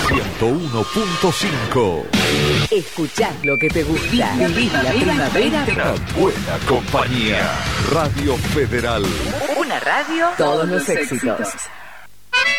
101.5. Escuchás lo que te gusta. Vivís la primavera. Una buena compañía. Radio Federal. Una radio. Todos los éxitos.